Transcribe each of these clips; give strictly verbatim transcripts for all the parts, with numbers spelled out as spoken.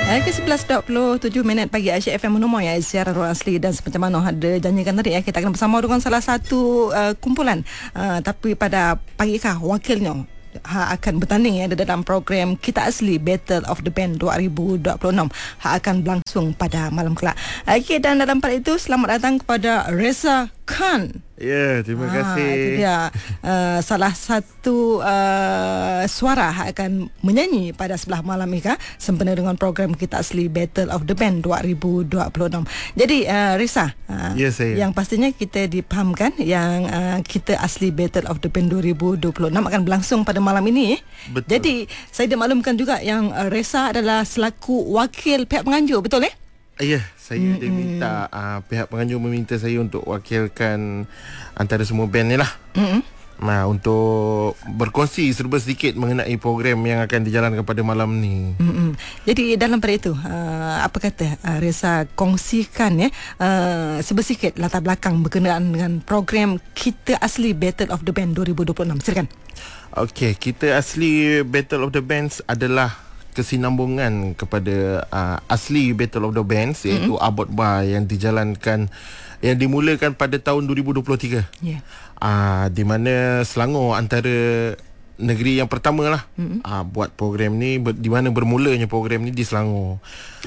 Ke sebelas dua puluh tujuh minit pagi Aisyah F M Menomor ya, siaran Ruang Asli. Dan seperti mana ada janjikan tadi ya, kita akan bersama dengan salah satu uh, kumpulan uh, tapi pada pagi kah wakilnya ha akan bertanding ya di dalam program Kita Asli Battle of the Band dua ribu dua puluh enam ha akan berlangsung pada malam kelak. Okey, dan dalam part itu selamat datang kepada Reza Khan. Ya, terima ha, kasih. Itu dia uh, salah satu uh, suara yang akan menyanyi pada sebelah malam ini sempena dengan program Kita Asli Battle of the Band dua ribu dua puluh enam. Jadi uh, Reza, uh, ya, saya. yang pastinya kita dipahamkan yang uh, Kita Asli Battle of the Band dua ribu dua puluh enam akan berlangsung pada malam ini. Betul. Jadi saya dimaklumkan juga yang uh, Reza adalah selaku wakil pihak penganjur, betul eh? Ya, saya mm-hmm. diminta uh, pihak penganjur meminta saya untuk wakilkan antara semua band ni lah. Mm-hmm. Nah, untuk berkongsi serba sedikit mengenai program yang akan dijalankan pada malam ni. Mm-hmm. Jadi dalam pada itu uh, apa kata uh, Reza kongsikan ya uh, serba sedikit latar belakang berkenaan dengan program Kita Asli Battle of the Band dua ribu dua puluh enam. Silakan. Okey, Kita Asli Battle of the Bands adalah kesinambungan kepada uh, asli Battle of the Bands, iaitu mm-hmm. Abot Bar yang dijalankan, yang dimulakan pada tahun dua ribu dua puluh tiga. Yeah. Uh, di mana Selangor antara negeri yang pertama lah mm-hmm. uh, buat program ni, ber, di mana bermulanya program ni di Selangor.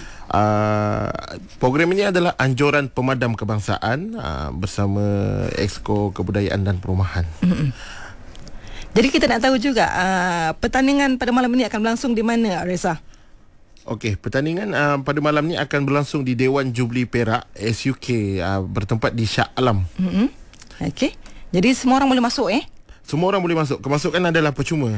Uh, program ini adalah anjuran pemadam kebangsaan uh, bersama Exco Kebudayaan dan Perumahan. Mm-hmm. Jadi kita nak tahu juga uh, pertandingan pada malam ini akan berlangsung di mana, Reza? Okey, pertandingan uh, pada malam ni akan berlangsung di Dewan Jubli Perak S U K, uh, bertempat di Shah Alam. Mm-hmm. Okey. Jadi semua orang boleh masuk eh? Semua orang boleh masuk. Kemasukan adalah percuma.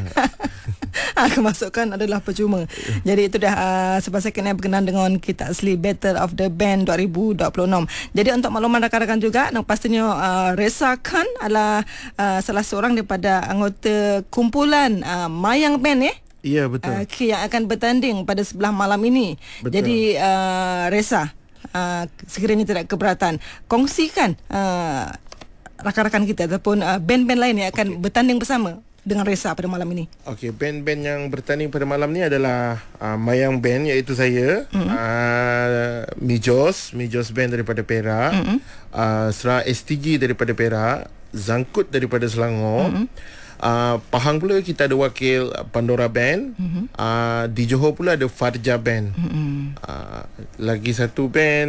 ha, Kemasukan adalah percuma. Jadi itu dah uh, sebasarkan yang berkenaan dengan Kita Asli Battle of the Band dua ribu dua puluh enam. Jadi untuk makluman rakan-rakan juga, pastinya uh, Reza Khan adalah uh, salah seorang daripada anggota kumpulan uh, Mayang Band eh? Ya, betul. Uh, yang akan bertanding pada sebelah malam ini. Betul. Jadi uh, Reza, uh, sekiranya tidak keberatan, kongsikan uh, rakan-rakan kita ataupun uh, band-band lain yang akan bertanding bersama dengan Reza pada malam ini. Okey, band-band yang bertanding pada malam ni adalah uh, Mayang Band, iaitu saya, mm-hmm. uh, Mijos, Mijos Band daripada Perak, mm-hmm. uh, Serah S T G daripada Perak, Zangkut daripada Selangor. Mm-hmm. Uh, Pahang pula kita ada wakil Pandora Band. Mm-hmm. uh, Di Johor pula ada Farja Band. Mm-hmm. uh, Lagi satu band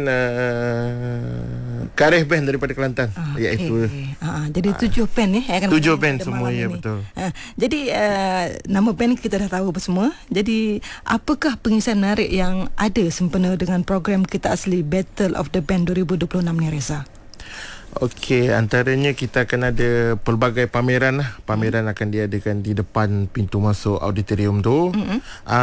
uh, Kareh Band daripada Kelantan. ah, Iaitu okay. uh, Jadi tujuh band ni eh, akan Tujuh band semua, ya, betul. uh, Jadi uh, nama band kita dah tahu semua. Jadi apakah pengisian menarik yang ada sempena dengan program Kita Asli Battle of the Band dua ribu dua puluh enam ni, Reza? Okey, antaranya kita akan ada pelbagai pameran lah. Pameran mm. akan diadakan di depan pintu masuk auditorium tu. Mm-hmm.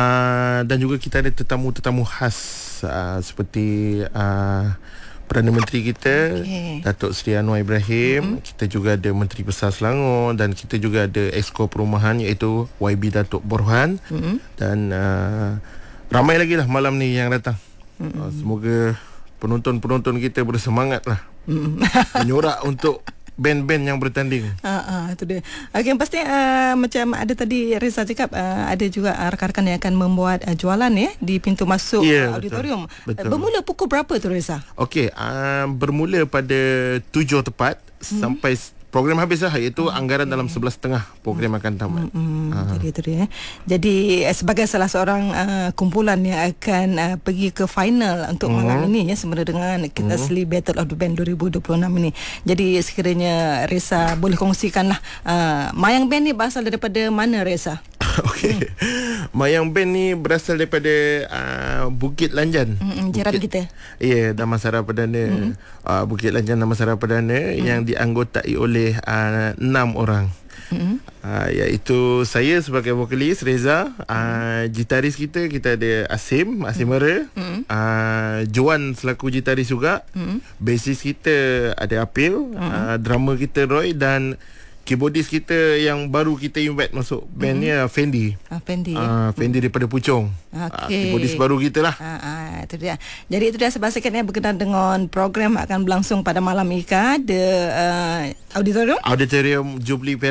Uh, dan juga kita ada tetamu-tetamu khas uh, seperti uh, Perdana Menteri kita, okay. Datuk Seri Anwar Ibrahim. Mm-hmm. Kita juga ada Menteri Besar Selangor, dan kita juga ada Exco Perumahan iaitu Y B Datuk Borhan. Mm-hmm. Dan uh, ramai lagi lah malam ni yang datang. Mm-hmm. uh, Semoga penonton-penonton kita bersemangat lah menyorak untuk band-band yang bertanding. Ah, ah, itu dia. Okey, pasti uh, macam ada tadi Reza cakap, uh, ada juga uh, rakan-rakan yang akan membuat uh, jualan ya di pintu masuk yeah, uh, auditorium. Betul. Bermula pukul berapa tu, Reza? Okey, uh, bermula pada tujuh tepat hmm. sampai program habis lah, iaitu hmm, anggaran okay. dalam sebelas tiga puluh program akan tamat. Hmm, hmm, uh. Jadi itu dia. Jadi sebagai salah seorang uh, kumpulan yang akan uh, pergi ke final untuk hmm. malam ini ya, sempena dengan Kita Asli hmm. Battle of the Band dua ribu dua puluh enam ini. Jadi sekiranya Reza boleh kongsikanlah, uh, Mayang Band ni berasal daripada mana, Reza? Okey. Hmm. Mayang Band ni berasal daripada uh, Bukit Lanjan. Hmm, jiran kita. Ya, yeah, Damansara Perdana. Hmm. Uh, Bukit Lanjan Damansara Perdana hmm. yang dianggotai oleh uh, enam orang. Hmm. Uh, iaitu saya sebagai vokalis Reza, uh, gitaris kita kita ada Asim, Asim Mera, hmm. uh, Joan selaku gitaris juga. Hmm. Bassist kita ada Apil, hmm. uh, drummer kita Roy, dan keyboardist kita yang baru kita invite masuk band ni, mm-hmm. Fendi. Ah, Fendi. Ah, Fendi mm. daripada Puchong. Okey. Ah, keyboardist baru kita lah. Ah, ah, itu dia. Jadi itu dia sebasarkan berkenaan dengan program akan berlangsung pada malam Ika di uh, auditorium. Auditorium Jubli Perak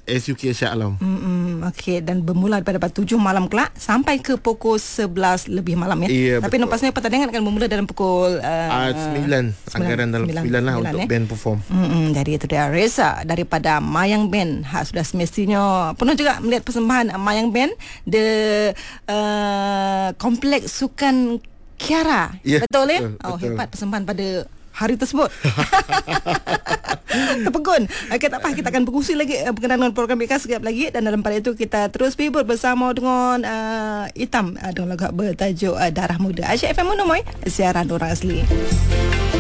S U K Shah Alam. Hmm, okey, dan bermula pada tujuh malam kelak sampai ke pukul sebelas lebih malam ya. Ya, tapi betul. napasnya pertandingan akan bermula dalam pukul uh, Uh, sembilan. Anggaran dalam sembilan lah untuk eh. band perform. Hmm, jadi itu dia Reza daripada Mayang Band. Ha, sudah semestinya penuh juga melihat persembahan Mayang Band the uh, kompleks sukan Kiara. Ya, betul ya? betul, Oh, betul. hebat persembahan pada hari tersebut. Terpegun. Okey, tak apa, kita akan berkongsi lagi uh, berkenaan dengan program Beka sekejap lagi, dan dalam pada itu kita terus hibur bersama dengan uh, Itam uh, dengan lagu bertajuk uh, Darah Muda. Aisyah F M Monomoy, siaran orang asli.